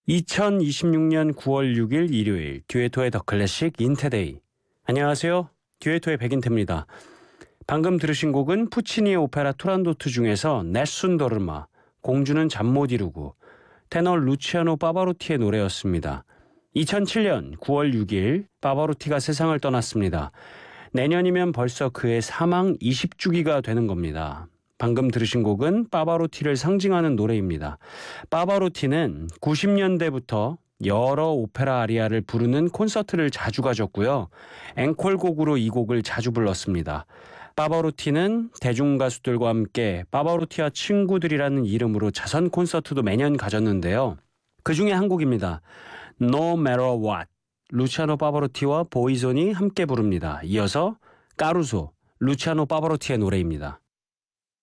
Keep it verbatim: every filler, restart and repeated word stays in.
이천이십육 년 구월 육일 일요일 듀에토의 더 클래식 인테데이. 안녕하세요. 듀에토의 백인태입니다. 방금 들으신 곡은 푸치니의 오페라 투란도트 중에서 네순 도르마, 공주는 잠 못 이루고, 테너 루치아노 파바로티의 노래였습니다. 이천칠 년 구월 육일 파바로티가 세상을 떠났습니다. 내년이면 벌써 그의 사망 이십 주기가 되는 겁니다. 방금 들으신 곡은 파바로티를 상징하는 노래입니다. 파바로티는 구십 년대부터 여러 오페라 아리아를 부르는 콘서트를 자주 가졌고요. 앵콜곡으로 이 곡을 자주 불렀습니다. 파바로티는 대중가수들과 함께 파바로티와 친구들이라는 이름으로 자선 콘서트도 매년 가졌는데요. 그 중에 한 곡입니다. No Matter What. 루치아노 파바로티와 보이존이 함께 부릅니다. 이어서 까루소, 루치아노 파바로티의 노래입니다.